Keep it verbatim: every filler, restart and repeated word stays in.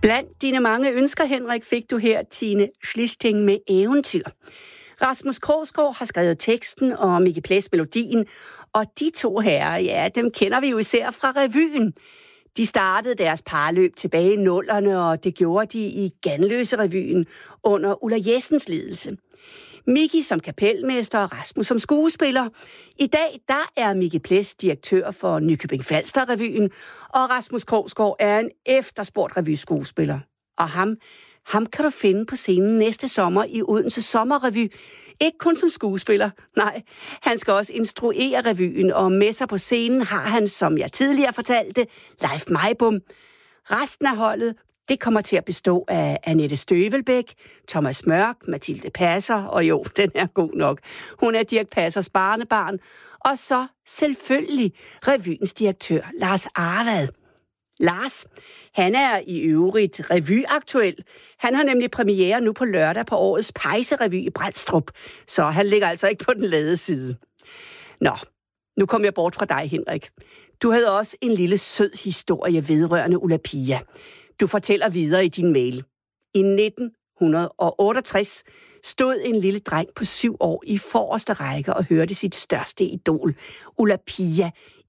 Blandt dine mange ønsker, Henrik, fik du her Tine Schlisting med Eventyr. Rasmus Krogsgaard har skrevet teksten og Micke Pless melodien, og de to herrer, ja, dem kender vi jo især fra revyen. De startede deres parløb tilbage i nullerne, og det gjorde de i Ganløse-revyen under Ulla Jessens ledelse. Micke som kapelmester og Rasmus som skuespiller. I dag, der er Micke Pless direktør for Nykøbing Falster-revyen, og Rasmus Krogsgaard er en efterspurgt revyskuespiller. Og ham, ham kan du finde på scenen næste sommer i Odense Sommerrevy. Ikke kun som skuespiller, nej, han skal også instruere revyen, og med sig på scenen har han, som jeg tidligere fortalte, Leif Meibom. Resten af holdet, det kommer til at bestå af Annette Støvelbæk, Thomas Mørk, Mathilde Passer, og jo, den er god nok. Hun er Dirch Passers barnebarn, og så selvfølgelig revyens direktør, Lars Arvad. Lars, han er i øvrigt revyaktuel. Han har nemlig premiere nu på lørdag på årets Pejserevy i Brædstrup, så han ligger altså ikke på den lade side. Nå, nu kom jeg bort fra dig, Henrik. Du havde også en lille sød historie vedrørende Ulla Pia. Du fortæller videre i din mail. I nitten otteogtres stod en lille dreng på syv år i forreste række og hørte sit største idol, Ulla Pia,